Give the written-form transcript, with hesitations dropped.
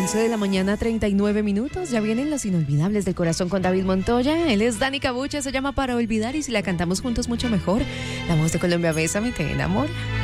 11 de la mañana, 39 minutos. Ya vienen los inolvidables del corazón con David Montoya. Él es Dani Cabucha, se llama Para Olvidar y si la cantamos juntos mucho mejor. La voz de Colombia Bésame te enamora.